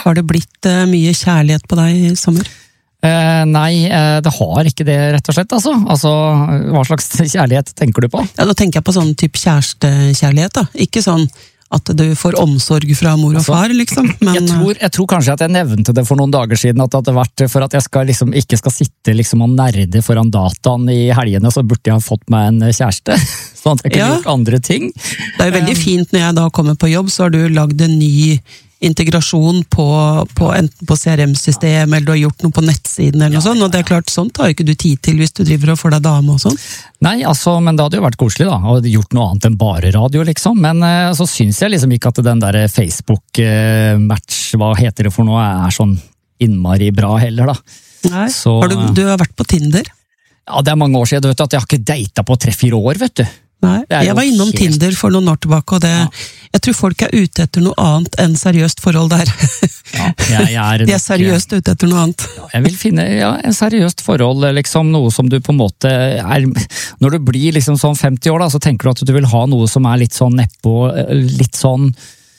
Har det blitt mye kjærlighet på deg i sommer? Nei, det har ikke det, rett og slett. Altså, hva slags kjærlighet tenker du på? Ja, da tenker jeg på sånn type kjærestekjærlighet, da. Ikke sånn at du får omsorg fra mor og far, liksom. Men jeg tror kanskje at jeg nevnte det for noen dager siden, at det hadde vært for at jeg ikke skal sitte liksom og nerde foran dataen i helgene, så burde jeg ha fått meg en kjæreste, sånn at jeg kunne gjort andre ting. Det er jo veldig fint når jeg da kommer på jobb, så har du lagd en ny integrasjon enten på CRM-system, eller du har gjort noe på nettsiden, eller noe sånt, og det er klart, sånt har jo ikke du tid til hvis du driver og får deg dame og sånn. Nei, men det hadde jo vært koselig da, og gjort noe annet enn bare radio, liksom, men så synes jeg liksom ikke at den der Facebook-match, hva heter det for noe, er sånn innmari bra heller da. Nei, så, du har vært på Tinder? Ja, det er mange år siden, du vet at jeg har ikke datet på 3-4 år, vet du. Nei, jeg var innom Tinder for noen år tilbake, og jeg tror folk er ute etter noe annet enn seriøst forhold der. Ja, de er seriøst ute etter noe annet. Jeg vil finne en seriøst forhold, liksom noe som du på en måte når du blir liksom sånn 50 år da, så tenker du at du vil ha noe som er litt sånn nedpå, litt sånn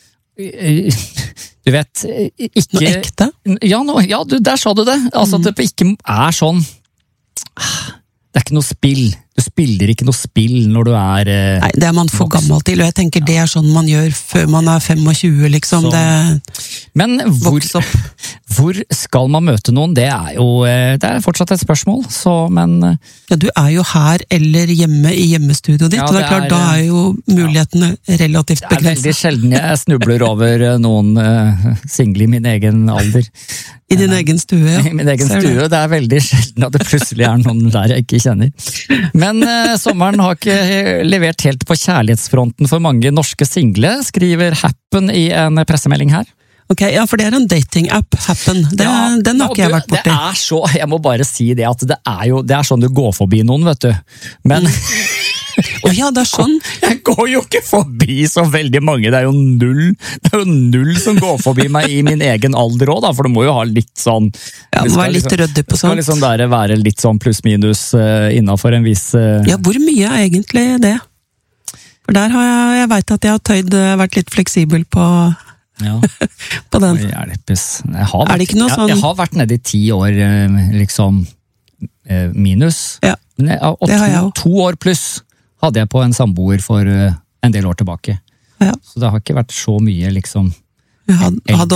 du vet, ikke noe ekte? Ja, der sa du det. Altså at det ikke er sånn, det er ikke noe spill. Du spiller ikke noe spill når du er Nei, det er man for gammel til, og jeg tenker det er sånn man gjør før man er 25, liksom. Men hvor skal man møte noen? Det er fortsatt et spørsmål, men ja, du er jo her eller hjemme i hjemmestudioet ditt, og det er klart, da er jo mulighetene relativt begrenset. Det er veldig sjelden jeg snubler over noen single i min egen alder. I din egen stue, ja. I min egen stue, det er veldig sjelden at det plutselig er noen der jeg ikke kjenner. Men sommeren har ikke levert helt på kjærlighetsfronten for mange norske single, skriver Happen i en pressemelding her. Ok, ja, for det er en dating-app, Happen. Den har ikke jeg vært borti. Det er så, jeg må bare si det, at det er sånn du går forbi noen, vet du. Men ja, det er sånn. Jeg går jo ikke forbi så veldig mange, det er jo null som går forbi meg i min egen alder også, da, for du må jo ha litt sånn ja, må være litt rødde på sånt. Det skal liksom være litt sånn pluss-minus innenfor en viss Ja, hvor mye er egentlig det? For der har jeg vet at jeg har vært litt fleksibel på på den. Jeg har vært nede i 10 år liksom minus, men det har jeg også. 2 år pluss hadde jeg på en samboer for en del år tilbake. Ja. Så det har ikke vært så mye liksom jeg hadde